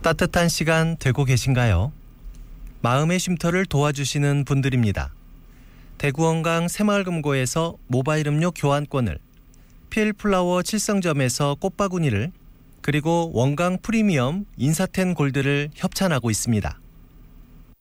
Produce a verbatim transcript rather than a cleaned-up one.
따뜻한 시간 되고 계신가요? 마음의 쉼터를 도와주시는 분들입니다. 대구원강 새마을금고에서 모바일 음료 교환권을, 필플라워 칠성점에서 꽃바구니를, 그리고 원강 프리미엄 인사텐 골드를 협찬하고 있습니다.